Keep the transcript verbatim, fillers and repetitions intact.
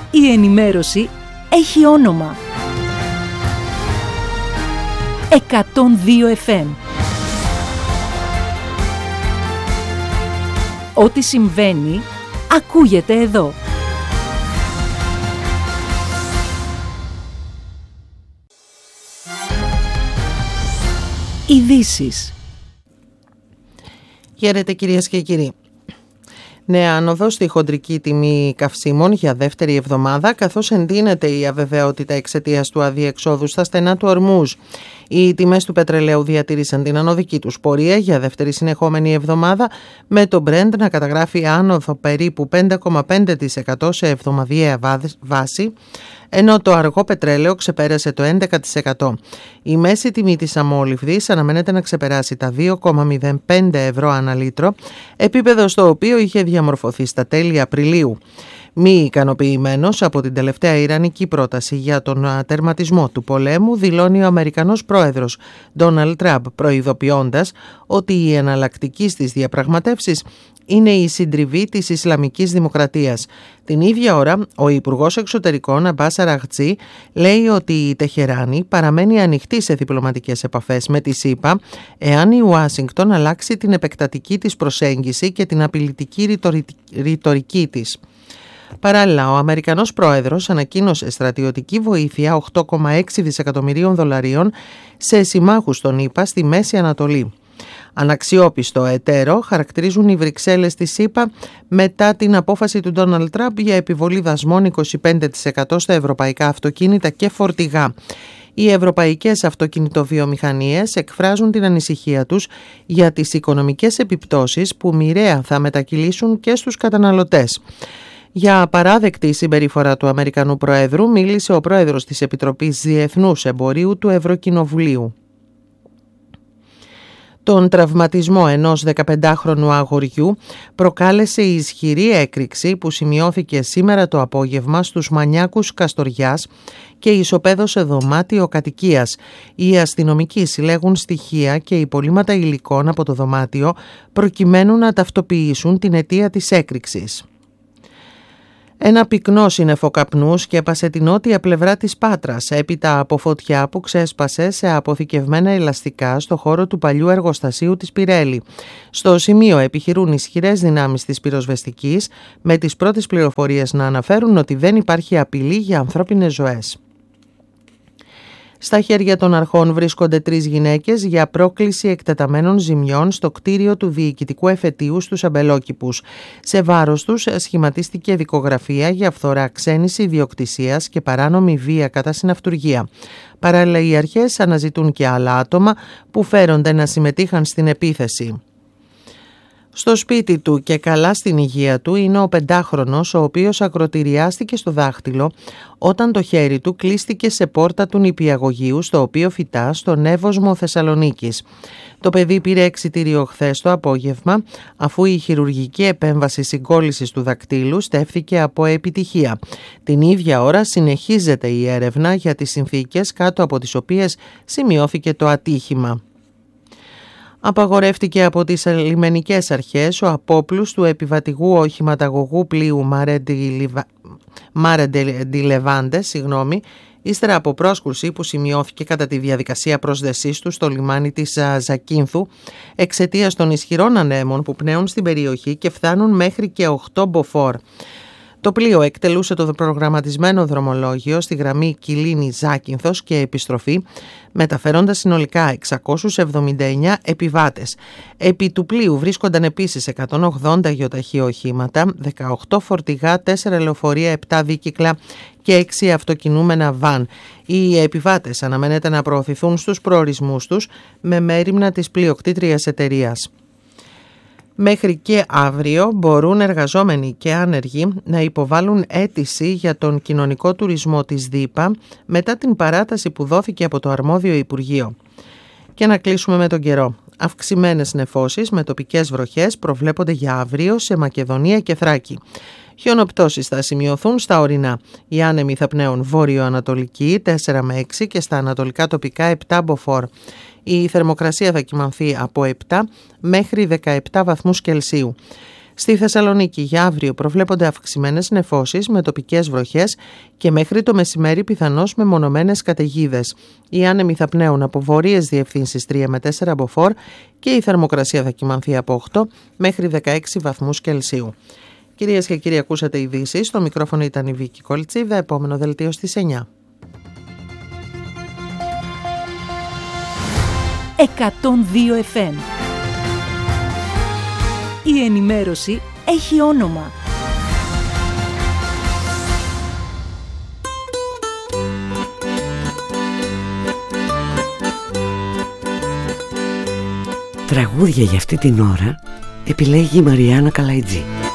Η ενημέρωση έχει όνομα. εκατόν δύο εφ εμ. Ό,τι συμβαίνει, ακούγεται εδώ. Ειδήσεις. Χαίρετε κυρίες και κύριοι. Νέα άνοδο στη χοντρική τιμή καυσίμων για δεύτερη εβδομάδα, καθώς εντείνεται η αβεβαιότητα εξαιτίας του αδιεξόδου στα στενά του Ορμούζ. Οι τιμές του πετρελαίου διατήρησαν την ανωδική τους πορεία για δεύτερη συνεχόμενη εβδομάδα, με το Brent να καταγράφει άνοδο περίπου πέντε κόμμα πέντε τοις εκατό σε εβδομαδιαία βάση, ενώ το αργό πετρέλαιο ξεπέρασε το έντεκα τοις εκατό. Η μέση τιμή της αμόλυβδης αναμένεται να ξεπεράσει τα δύο κόμμα μηδέν πέντε ευρώ ανά λίτρο, επίπεδο στο οποίο είχε διαμορφωθεί στα τέλη Απριλίου. Μη ικανοποιημένος από την τελευταία ιρανική πρόταση για τον τερματισμό του πολέμου, δηλώνει ο Αμερικανός πρόεδρος Ντόναλντ Τραμπ, προειδοποιώντας ότι η εναλλακτική στις διαπραγματεύσεις είναι η συντριβή της Ισλαμικής Δημοκρατίας. Την ίδια ώρα, ο Υπουργός Εξωτερικών Αμπάς Αραγτζή λέει ότι η Τεχεράνη παραμένει ανοιχτή σε διπλωματικές επαφές με τη ΣΥΠΑ, εάν η Ουάσιγκτον αλλάξει την επεκτατική της προσέγγιση και την απειλητική ρητορική της. Παράλληλα, ο Αμερικανός πρόεδρος ανακοίνωσε στρατιωτική βοήθεια οκτώ κόμμα έξι δισεκατομμυρίων δολαρίων σε συμμάχους των ΗΠΑ στη Μέση Ανατολή. Αναξιόπιστο εταίρο χαρακτηρίζουν οι Βρυξέλλες της ΣΥΠΑ μετά την απόφαση του Ντόναλντ Τραμπ για επιβολή δασμών είκοσι πέντε τοις εκατό στα ευρωπαϊκά αυτοκίνητα και φορτηγά. Οι ευρωπαϊκές αυτοκινητοβιομηχανίες εκφράζουν την ανησυχία τους για τις οικονομικές επιπτώσεις που μοιραία θα μετακυλήσουν και στους καταναλωτές. Για απαράδεκτη συμπεριφορά του Αμερικανού Προέδρου μίλησε ο πρόεδρος της Επιτροπής Διεθνούς Εμπορίου του Ευρωκοινοβουλίου. Τον τραυματισμό ενός δεκαπεντάχρονου αγοριού προκάλεσε η ισχυρή έκρηξη που σημειώθηκε σήμερα το απόγευμα στους Μανιάκους Καστοριάς και ισοπαίδωσε δωμάτιο κατοικίας. Οι αστυνομικοί συλλέγουν στοιχεία και υπολείμματα υλικών από το δωμάτιο προκειμένου να ταυτοποιήσουν την αιτία της έκρηξης. Ένα πυκνό σύννεφο καπνού σκέπασε την νότια πλευρά της Πάτρας έπειτα από φωτιά που ξέσπασε σε αποθηκευμένα ελαστικά στο χώρο του παλιού εργοστασίου της Πιρέλη. Στο σημείο επιχειρούν ισχυρές δυνάμεις της πυροσβεστικής, με τις πρώτες πληροφορίες να αναφέρουν ότι δεν υπάρχει απειλή για ανθρώπινες ζωές. Στα χέρια των αρχών βρίσκονται τρεις γυναίκες για πρόκληση εκτεταμένων ζημιών στο κτίριο του διοικητικού εφετείου στους Αμπελόκηπους. Σε βάρος τους σχηματίστηκε δικογραφία για φθορά ξένης ιδιοκτησίας και παράνομη βία κατά συναυτουργία. Παράλληλα, οι αρχές αναζητούν και άλλα άτομα που φέρονται να συμμετείχαν στην επίθεση. Στο σπίτι του και καλά στην υγεία του είναι ο πεντάχρονος, ο οποίος ακροτηριάστηκε στο δάχτυλο όταν το χέρι του κλείστηκε σε πόρτα του νηπιαγωγείου στο οποίο φυτά στον Εύωσμο Θεσσαλονίκης. Το παιδί πήρε εξιτήριο χθες το απόγευμα, αφού η χειρουργική επέμβαση συγκόλλησης του δακτύλου στέφθηκε από επιτυχία. Την ίδια ώρα συνεχίζεται η έρευνα για τις συνθήκες κάτω από τις οποίες σημειώθηκε το ατύχημα. Απαγορεύτηκε από τις λιμενικές αρχές ο απόπλους του επιβατηγού οχηματαγωγού πλοίου Μάρε ντι Λεβάντε, συγγνώμη, ύστερα από πρόσκρουση που σημειώθηκε κατά τη διαδικασία προσδεσής του στο λιμάνι της Ζακίνθου εξαιτίας των ισχυρών ανέμων που πνέουν στην περιοχή και φτάνουν μέχρι και οκτώ μποφόρ. Το πλοίο εκτελούσε το προγραμματισμένο δρομολόγιο στη γραμμή Κιλίνη-Ζάκυνθος και επιστροφή, μεταφέροντας συνολικά εξακόσιους εβδομήντα εννέα επιβάτες. Επί του πλοίου βρίσκονταν επίσης εκατόν ογδόντα γεωταχή οχήματα, δεκαοκτώ φορτηγά, τέσσερα λεωφορεία, επτά δίκυκλα και έξι αυτοκινούμενα βαν. Οι επιβάτες αναμένεται να προωθηθούν στους προορισμούς τους με μέριμνα της πλειοκτήτριας εταιρείας. Μέχρι και αύριο μπορούν εργαζόμενοι και άνεργοι να υποβάλουν αίτηση για τον κοινωνικό τουρισμό της ΔΥΠΑ μετά την παράταση που δόθηκε από το αρμόδιο Υπουργείο. Και να κλείσουμε με τον καιρό. Αυξημένες νεφώσεις με τοπικές βροχές προβλέπονται για αύριο σε Μακεδονία και Θράκη. Χιονοπτώσεις θα σημειωθούν στα ορεινά. Οι άνεμοι θα πνέουν βόρειο-ανατολική τέσσερα με έξι και στα ανατολικά τοπικά επτά μποφόρ. Η θερμοκρασία θα κυμανθεί από επτά μέχρι δεκαεπτά βαθμούς Κελσίου. Στη Θεσσαλονίκη για αύριο προβλέπονται αυξημένες νεφώσεις με τοπικές βροχές και μέχρι το μεσημέρι πιθανώς με μονομένες καταιγίδες. Οι άνεμοι θα πνέουν από βορείες διευθύνσεις τρία με τέσσερα μποφόρ και η θερμοκρασία θα κυμανθεί από οκτώ μέχρι δεκαέξι βαθμούς Κελσίου. Κυρίες και κύριοι, ακούσατε ειδήσεις. Στο μικρόφωνο ήταν η Βίκη Κολτσίδα. Επόμενο δελτίο στις εννιά. εκατόν δύο εφ εμ. Η ενημέρωση έχει όνομα. Τραγούδια για αυτή την ώρα επιλέγει η Μαριάννα Καλαϊτζή.